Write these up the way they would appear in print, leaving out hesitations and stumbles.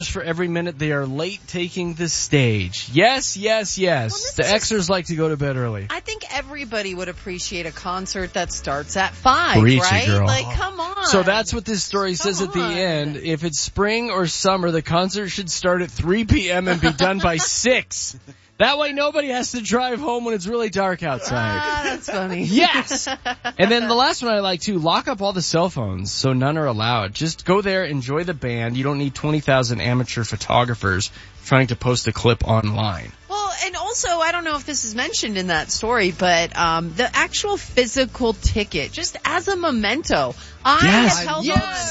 for every minute they are late taking the stage. Yes, yes, yes. The Xers like to go to bed early. I think everybody would appreciate a concert that starts at 5, Preach it, right? girl. Like, come on. So that's what this story says at the end. If it's spring or summer, the concert should start at 3 p.m. and be done by 6. That way nobody has to drive home when it's really dark outside. Ah, that's funny. Yes! And then the last one I like too, lock up all the cell phones so none are allowed. Just go there, enjoy the band. You don't need 20,000 amateur photographers trying to post a clip online. Well, and also, I don't know if this is mentioned in that story, but the actual physical ticket, just as a memento. I have held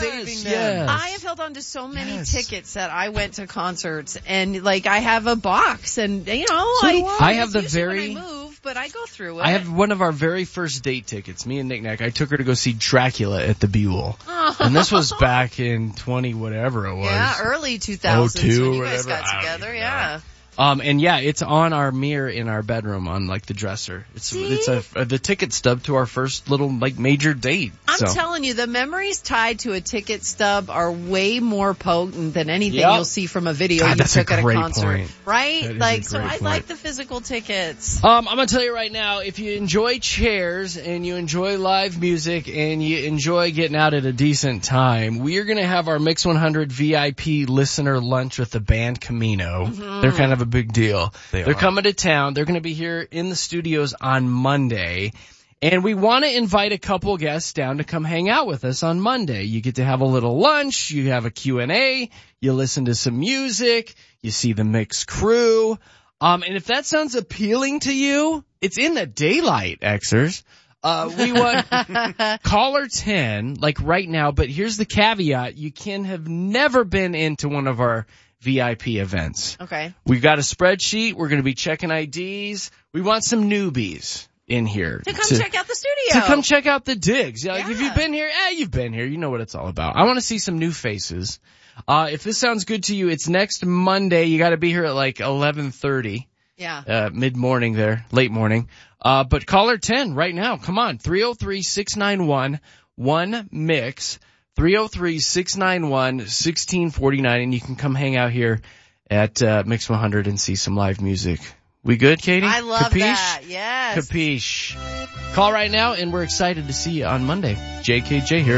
on to so many tickets that I went to concerts, and like I have a box, and you know, I have the when I move, but I go through it. I have one of our very first date tickets. Me and Nick Nack. I took her to go see Dracula at the Buell, and this was back in 20 whatever it was. Yeah, early 2000s when you guys whatever. got together. Yeah. And yeah, it's on our mirror in our bedroom on like the dresser. It's the ticket stub to our first little like major date. I'm telling you, the memories tied to a ticket stub are way more potent than anything you'll see from a video you took at a concert. Point. Right? Like, so I like the physical tickets. I'm gonna tell you right now, if you enjoy chairs and you enjoy live music and you enjoy getting out at a decent time, we are gonna have our Mix 100 VIP listener lunch with the band Camino. Mm-hmm. They're kind of a big deal. They're coming to town. They're going to be here in the studios on Monday. And we want to invite a couple guests down to come hang out with us on Monday. You get to have a little lunch. You have a Q&A. You listen to some music. You see the Mix crew. And if that sounds appealing to you, it's in the daylight, Xers. We want caller 10, like right now. But here's the caveat. You can have never been into one of our VIP events. Okay. We've got a spreadsheet. We're going to be checking IDs. We want some newbies in here. To come check out the studio. To come check out the digs. Like, if you've been here, you've been here. You know what it's all about. I want to see some new faces. If this sounds good to you, it's next Monday. You got to be here at like 11:30. Yeah. Mid-morning there. Late morning. But caller 10 right now. Come on. 303-691-1MIX. 303-691-1649, and you can come hang out here at Mix 100 and see some live music. We good, Katie? I love Capiche? that. Yes. Capiche. Call right now, and we're excited to see you on Monday. JKJ here.